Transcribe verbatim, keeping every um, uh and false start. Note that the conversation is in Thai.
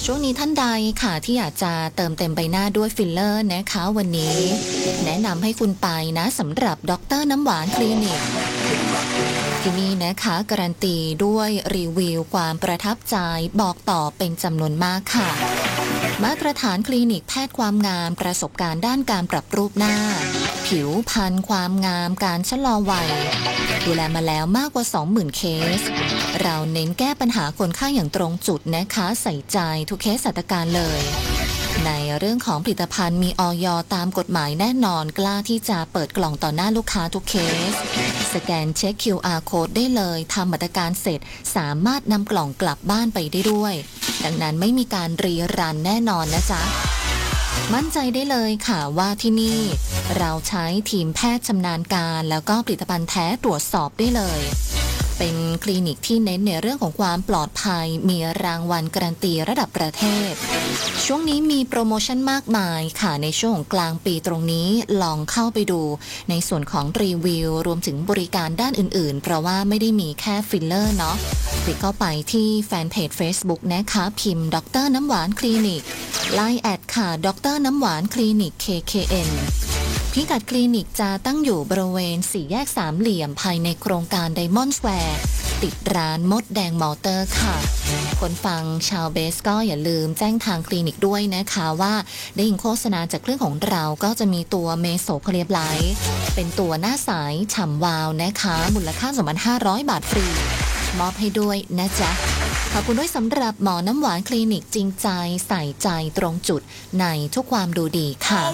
ช่วงนี้ท่านใดค่ะที่อยากจะเติมเต็มใบหน้าด้วยฟิลเลอร์นะคะวันนี้แนะนำให้คุณไปนะสำหรับดร.น้ำหวานคลินิกที่นี่นะคะการันตีด้วยรีวิวความประทับใจบอกต่อเป็นจำนวนมากค่ะมาตรฐานคลินิกแพทย์ความงามประสบการณ์ด้านการปรับรูปหน้าผิวพรรณความงามการชะลอวัยดูแลมาแล้วมากกว่า สองหมื่น เคสเราเน้นแก้ปัญหาคนไข้อย่างตรงจุดนะคะใส่ใจทุกเคสหัตถการเลยในเรื่องของผลิตภัณฑ์มีอย.ตามกฎหมายแน่นอนกล้าที่จะเปิดกล่องต่อหน้าลูกค้าทุกเคสสแกนเช็ค คิว อาร์ Code ได้เลยทำมาตรการเสร็จสามารถนำกล่องกลับบ้านไปได้ด้วยดังนั้นไม่มีการรีรันแน่นอนนะจ๊ะมั่นใจได้เลยค่ะว่าที่นี่เราใช้ทีมแพทย์ชำนาญการแล้วก็ผลิตภัณฑ์แท้ตรวจสอบได้เลยเป็นคลินิกที่เน้นในเรื่องของความปลอดภัยมีรางวัลการันตีระดับประเทศช่วงนี้มีโปรโมชั่นมากมายค่ะในช่วงของกลางปีตรงนี้ลองเข้าไปดูในส่วนของรีวิวรวมถึงบริการด้านอื่นๆเพราะว่าไม่ได้มีแค่ฟิลเลอร์เนาะคลิกเข้าไปที่แฟนเพจ Facebook นะคะพิมพ์ดร.น้ำหวานคลินิก ไลน์ แอดค่ะดร.น้ำหวานคลินิก เค เค เอ็น พิกัดคลินิกจะตั้งอยู่บริเวณสี่แยกสามเหลี่ยมภายในโครงการไดมอนด์สแควร์ติดร้านมดแดงมอเตอร์ค่ะคนฟังชาวเบสก็อย่าลืมแจ้งทางคลินิกด้วยนะคะว่าได้ยินโฆษณาจากเครื่องของเราก็จะมีตัวเมโซเพลียบไลท์เป็นตัวหน้าใสฉ่ำวาวนะคะมูลค่า สองพันห้าร้อย บาทฟรีมอบให้ด้วยนะจ๊ะขอบคุณด้วยสำหรับหมอน้ำหวานคลินิกจริงใจใส่ใจตรงจุดในทุกความดูดีค่ะ